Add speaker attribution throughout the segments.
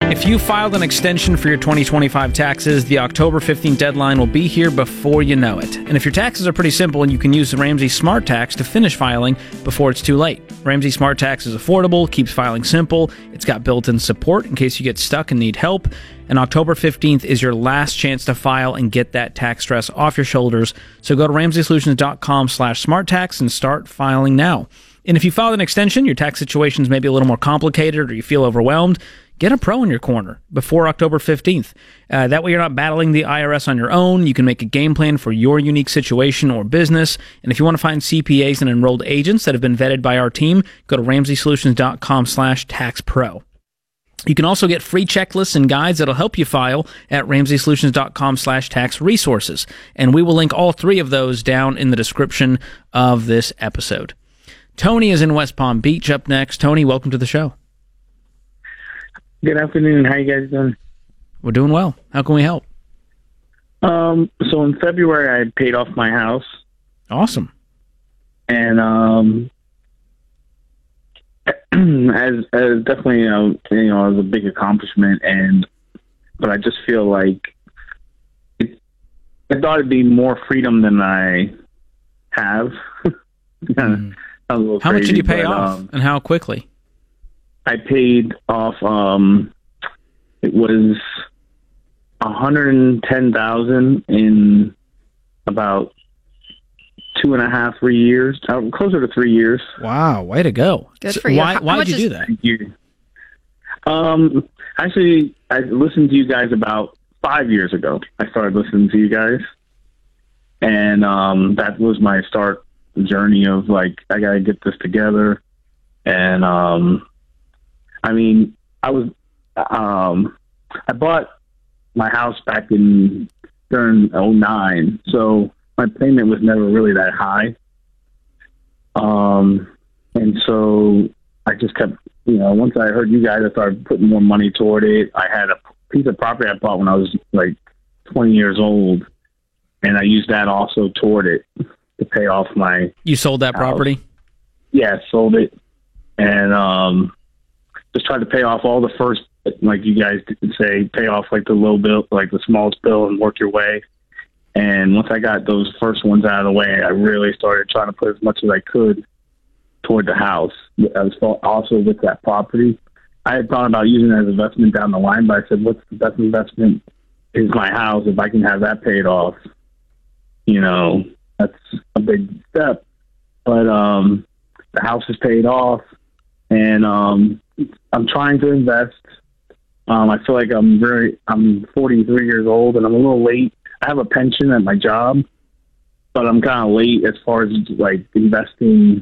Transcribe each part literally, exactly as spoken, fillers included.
Speaker 1: If you filed an extension for your twenty twenty-five taxes, the October fifteenth deadline will be here before you know it. And if your taxes are pretty simple, and you can use the Ramsey Smart Tax to finish filing before it's too late. Ramsey Smart Tax is affordable, keeps filing simple, it's got built-in support in case you get stuck and need help. And October fifteenth is your last chance to file and get that tax stress off your shoulders. So go to ramsey solutions dot com slash smart tax and start filing now. And if you filed an extension, your tax situation is maybe a little more complicated or you feel overwhelmed, get a pro in your corner before October fifteenth. Uh, that way you're not battling the I R S on your own. You can make a game plan for your unique situation or business. And if you want to find C P As and enrolled agents that have been vetted by our team, go to ramsey solutions dot com slash tax pro. You can also get free checklists and guides that'll help you file at ramsey solutions dot com slash tax resources. And we will link all three of those down in the description of this episode. Tony is in West Palm Beach up next. Tony, welcome to the show.
Speaker 2: Good afternoon. How you guys doing?
Speaker 1: We're doing well. How can we help?
Speaker 2: Um, so in February, I paid off my house.
Speaker 1: Awesome.
Speaker 2: And um, as, as definitely, you know, you know, it was a big accomplishment. And but I just feel like it, I thought it'd be more freedom than I have. mm.
Speaker 1: How crazy, much did you pay but, off, um, and how quickly?
Speaker 2: I paid off. Um, it was one hundred ten thousand in about two and a half, three years, uh, closer to three years.
Speaker 1: Wow, way to go!
Speaker 3: Good
Speaker 1: so
Speaker 3: for you.
Speaker 1: Why?
Speaker 3: How,
Speaker 1: why
Speaker 3: how
Speaker 1: did you
Speaker 3: is,
Speaker 1: do that?
Speaker 2: Thank you. Um, actually, I listened to you guys about five years ago. I started listening to you guys, and um, that was my start journey of like I gotta get this together. And um, I mean, I was um, I bought my house back in during oh nine, so my payment was never really that high. Um, and so I just kept, you know, once I heard you guys, I started putting more money toward it. I had a piece of property I bought when I was like twenty years old, and I used that also toward it to pay off my.
Speaker 1: You sold that
Speaker 2: house.
Speaker 1: property?
Speaker 2: Yeah, sold it, and um, just tried to pay off all the first, like you guys say, pay off like the low bill, like the smallest bill, and work your way. And once I got those first ones out of the way, I really started trying to put as much as I could toward the house. I was also with that property. I had thought about using it as investment down the line, but I said, what's the best investment is my house. If I can have that paid off, you know, that's a big step. But um, the house is paid off, and um, I'm trying to invest. Um, I feel like I'm very, I'm forty-three years old, and I'm a little late. I have a pension at my job, but I'm kind of late as far as like investing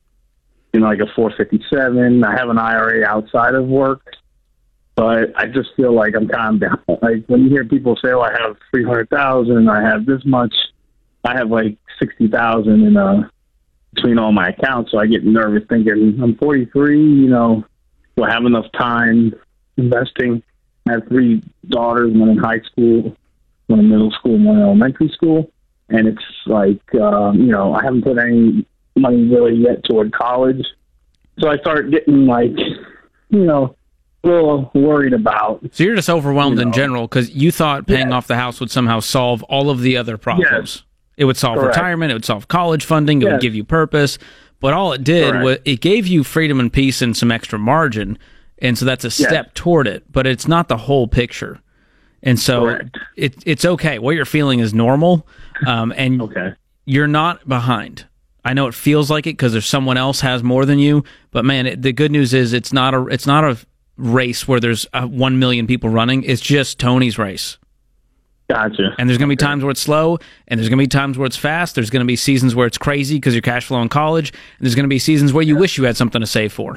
Speaker 2: in like a four fifty-seven. I have an I R A outside of work, but I just feel like I'm kind of down. Like when you hear people say, "Oh, I have three hundred thousand, I have this much," I have like sixty thousand in uh between all my accounts. So I get nervous thinking, I'm forty-three. You know, do I have enough time investing? I have three daughters, one in high school, one in middle school, and one in elementary school. And it's like, um, you know, I haven't put any money really yet toward college. So I start getting like, you know, a little worried about.
Speaker 1: So you're just overwhelmed
Speaker 2: you know,
Speaker 1: in general because you thought paying
Speaker 2: yeah.
Speaker 1: off the house would somehow solve all of the other problems.
Speaker 2: Yes.
Speaker 1: It would solve
Speaker 2: Correct.
Speaker 1: retirement. It would solve college funding. It
Speaker 2: yes.
Speaker 1: would give you purpose. But all it did
Speaker 2: Correct.
Speaker 1: was it gave you freedom and peace and some extra margin. And so that's a step
Speaker 2: yes.
Speaker 1: toward it. But it's not the whole picture. And so it, it's okay. What you're feeling is normal, um, and
Speaker 2: okay.
Speaker 1: you're not behind. I know it feels like it because there's someone else has more than you, but man, it, the good news is it's not a it's not a race where there's uh, one million people running. It's just Tony's race.
Speaker 2: Gotcha.
Speaker 1: And there's going to be
Speaker 2: okay.
Speaker 1: times where it's slow, and there's going to be times where it's fast. There's going to be seasons where it's crazy because you're cash flow in college, and there's going to be seasons where you yeah. wish you had something to save for.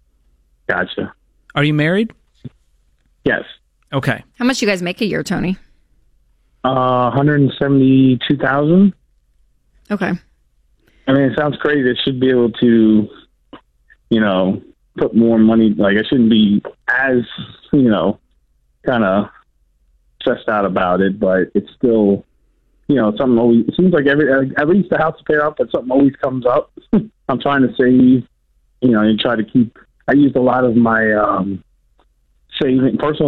Speaker 2: Gotcha.
Speaker 1: Are you married?
Speaker 2: Yes.
Speaker 1: Okay.
Speaker 3: How much you guys make a year, Tony?
Speaker 2: Uh, one hundred seventy-two thousand.
Speaker 3: Okay.
Speaker 2: I mean, it sounds crazy. I should be able to, you know, put more money. Like, I shouldn't be as, you know, kind of stressed out about it, but it's still, you know, something always, it seems like every, at least the house is paid off, but something always comes up. I'm trying to save, you know, and try to keep, I used a lot of my, um, saving, personal